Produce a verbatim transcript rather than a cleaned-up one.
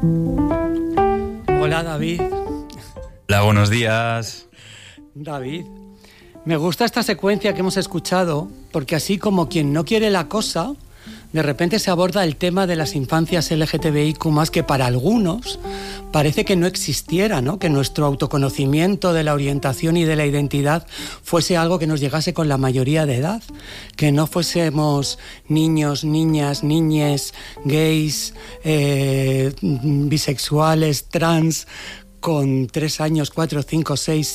Hola, David. Hola, buenos días. David, me gusta esta secuencia que hemos escuchado, porque así como quien no quiere la cosa, de repente se aborda el tema de las infancias L G T B I Q más, que para algunos parece que no existiera, ¿no? Que nuestro autoconocimiento de la orientación y de la identidad fuese algo que nos llegase con la mayoría de edad, que no fuésemos niños, niñas, niñes, gays, eh, bisexuales, trans, con tres años, cuatro, cinco, seis,